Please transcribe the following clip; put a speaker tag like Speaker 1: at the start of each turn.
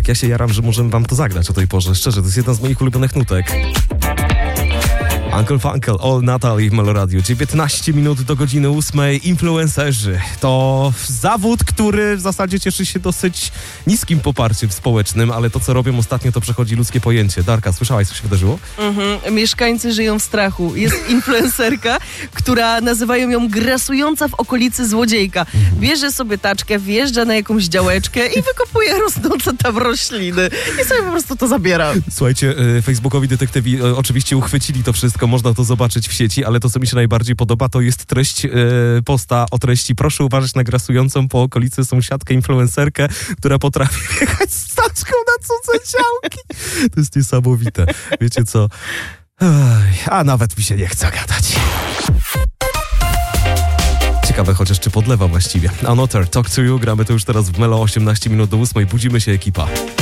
Speaker 1: ja się jaram, że możemy wam to zagrać o tej porze. Szczerze, to jest jedna z moich ulubionych nutek. Uncle Funkel, All Natalie w Meloradiu. 19 minut do godziny 8. Influencerzy to zawód, który w zasadzie cieszy się dosyć niskim poparciem społecznym, ale to, co robią ostatnio, to przechodzi ludzkie pojęcie. Darka, słyszałaś, co się wydarzyło?
Speaker 2: Mieszkańcy żyją w strachu. Jest influencerka, która nazywają ją grasująca w okolicy złodziejka. Bierze sobie taczkę, wjeżdża na jakąś działeczkę i wykopuje rosnące tam rośliny. I sobie po prostu to zabiera.
Speaker 1: Słuchajcie, facebookowi detektywi oczywiście uchwycili to wszystko, można to zobaczyć w sieci, ale to, co mi się najbardziej podoba, to jest treść posta o treści: proszę uważać na grasującą po okolicy sąsiadkę influencerkę, która potrafi wjechać z taczką na cudze działki. To jest niesamowite. Wiecie co? A nawet mi się nie chce gadać. Ciekawe chociaż, czy podlewa właściwie. Another, Talk to You, gramy to już teraz w Melo, 18 minut do 8. Budzimy się, ekipa.